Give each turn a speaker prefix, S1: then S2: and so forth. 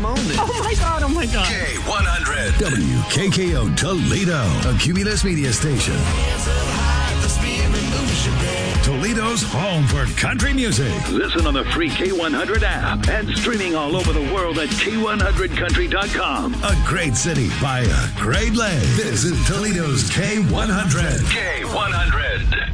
S1: owned it.
S2: Oh, my God. Oh, my God.
S3: K100. WKKO Toledo. A Cumulus media station. Toledo's home for country music. Listen on the free K100 app and streaming all over the world at K100country.com. A great city by a great lake. This is Toledo's K100. K100.